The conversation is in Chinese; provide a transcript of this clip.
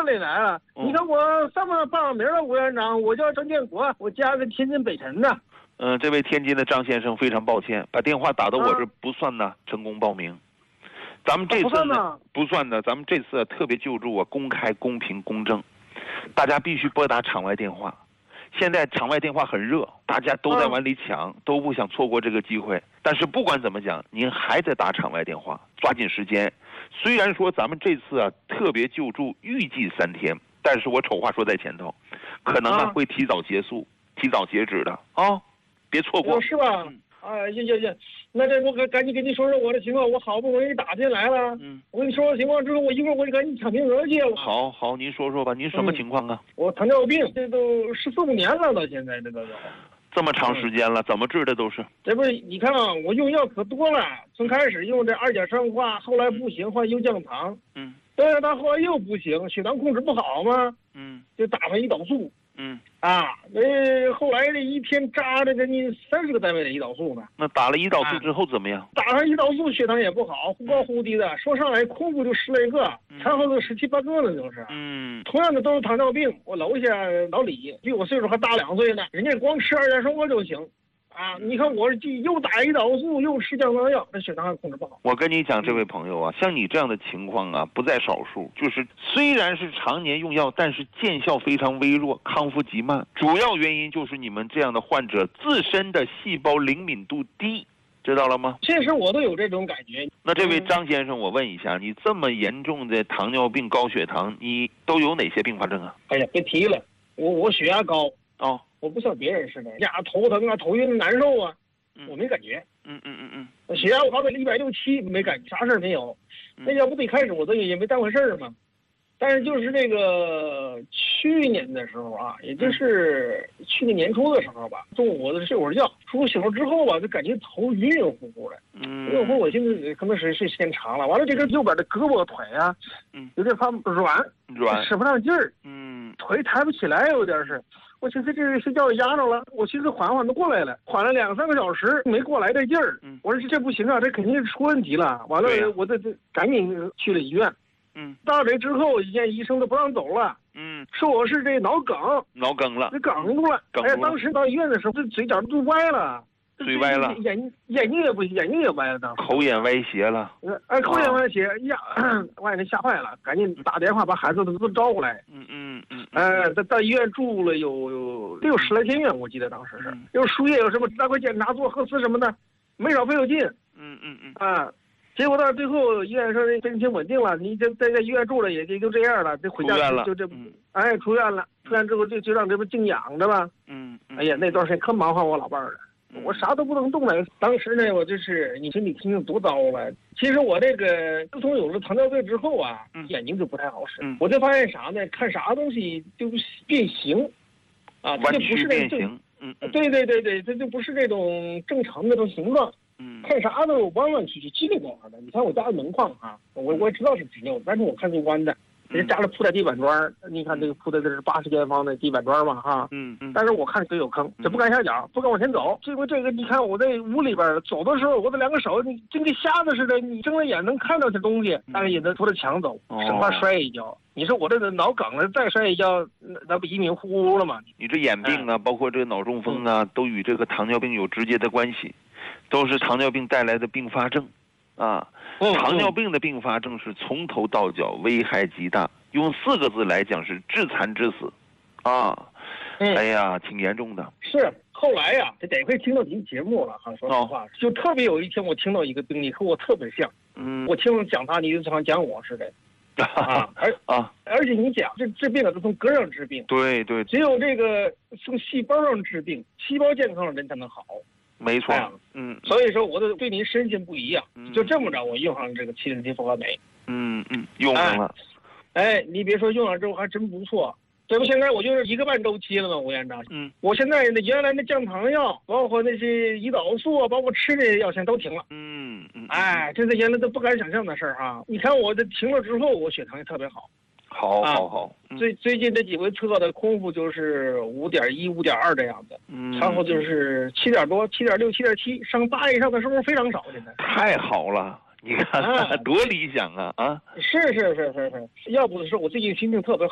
里来了。你看我上面报名了，吴院长，我叫张建国，我家在天津北辰的。 这位天津的张先生非常抱歉，把电话打到我这不算呢，成功报名。咱们这次呢不算的，咱们这次特别救助公开、公平、公正，大家必须拨打场外电话。现在场外电话很热，大家都在往里抢，都不想错过这个机会。但是不管怎么讲，您还得打场外电话，抓紧时间。虽然说咱们这次特别救助预计3天，但是我丑话说在前头，可能会提早结束、提早截止的别错过。 是吧？行，那这我赶紧跟你说说我的情况，我好不容易打进来了。我跟你说说情况之后，我一会儿我就赶紧抢名额去了。 好，您说说吧，您什么情况啊？ 我糖尿病，这都14、15年了，到现在这都有。 这么长时间了，怎么治的都是？ 这不是你看我用药可多了，从开始用这2甲酸化，后来不行换优降糖。但是他后来又不行，血糖控制不好嘛。就打上胰岛素。后来这一天扎的给你30个单位的胰岛素呢。 那打了胰岛素之后怎么样？ 打上胰岛素血糖也不好，忽高忽低的，说上来空腹就10来个，餐后都17、8个了，就是。同样的都是糖尿病，我楼下老李比我岁数还大2岁呢，人家光吃2甲酸化就行。你看我又打胰岛素又吃降糖药，这血糖还控制不好。 我跟你讲，这位朋友像你这样的情况不在少数，就是虽然是常年用药，但是见效非常微弱，康复极慢。主要原因就是你们这样的患者自身的细胞灵敏度低，知道了吗？ 其实我都有这种感觉。 那这位张先生，我问一下，你这么严重的糖尿病、高血糖，你都有哪些并发症啊？ 哎呀，别提了，我血压高我不像别人似的，头疼头晕难受我没感觉。血压我好歹160、170没感觉，啥事儿没有。那要不最开始我这也没当回事儿嘛。但是就是这个去年的时候也就是去年年初的时候吧，中午我睡会儿觉，醒了之后就感觉头晕晕乎乎的。晕乎乎，我寻思可能是时间长了，完了这个右边的胳膊腿有点发软，使不上劲儿。腿抬不起来，有点是。我寻思这睡觉压着了，我寻思缓缓都过来了，缓了2、3个小时没过来这劲儿。我说这不行这肯定是出问题了。完了我这赶紧去了医院。到这之后，医生都不让走了。说我是这脑梗了，这梗住了。当时到医院的时候，这嘴角都歪了。 嘴歪了， 眼睛也不行，眼睛也歪了，当时口眼歪斜了。 口眼歪斜呀，外人吓坏了，赶紧打电话把孩子都招过来。到医院住了有10来天院，我记得当时是有输液，有什么大规检查、做核磁什么的，没少费有劲。结果到最后医院说病情稳定了，你在医院住了也就这样了，这回家就这出院了。出院之后就让这不静养着吧。哎呀，那段时间可忙活我老伴儿了。我啥都不能动了。当时呢，我就是你说你听听多糟了。其实我这个自从有了糖尿病之后眼睛就不太好使。我就发现啥呢？看啥东西就变形，它就不是那种对，它就不是这种正常的那种形状。看啥都弯弯曲曲、叽里呱啦的。你看我家的门框我也知道是纸尿，但是我看是弯的。人家家里铺的地板砖，你看这个铺的这是80间方的地板砖嘛但是我看都有坑，这不敢下脚，不敢往前走。这个你看我在屋里边走的时候，我这2个手你真跟瞎子似的，你睁着眼能看到这东西，但是也能扶着墙走，生怕摔一跤。你说我这脑梗了，再摔一跤，那不一迷糊糊了吗？ 你这眼病包括这个脑中风都与这个糖尿病有直接的关系，都是糖尿病带来的并发症。糖尿病的并发症是从头到脚危害极大，用4个字来讲是致残致死。哎呀，挺严重的。 是后来这得亏听到您节目了说实话，就特别有一天我听到一个病例和我特别像。我听了讲他，你就像讲我似的。而且你讲这治病是从根上治病。对，只有这个从细胞上治病，细胞健康的人才能好。 没错。 所以说我都对您深信不疑就这么着我用上这个7仁复合酶。 用上了。 你别说用上之后还真不错。这不现在我就是1个半周期了吗，吴院长？我现在原来的降糖药，包括那些胰岛素包括吃的药，现在都停了。这是原来都不敢想象的事儿你看我这停了之后，我血糖也特别好。 好。 最近这几回测的空腹就是5.1、5.2这样的，然后就是7点多、7.6、7.7，上8以上的时候非常少。现在太好了，你看多理想啊！ 是，要不是我最近心情特别好。